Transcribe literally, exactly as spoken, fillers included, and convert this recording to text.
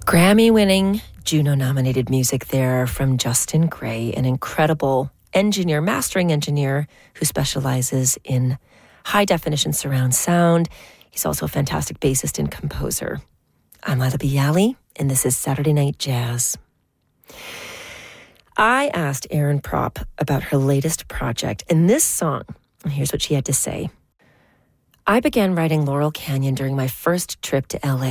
Grammy-winning, Juno-nominated music there from Justin Gray, an incredible engineer, mastering engineer who specializes in high-definition surround sound. He's also a fantastic bassist and composer. I'm Lila Bialy, and this is Saturday Night Jazz. I asked Erin Propp about her latest project, and this song, and here's what she had to say. I began writing Laurel Canyon during my first trip to L A.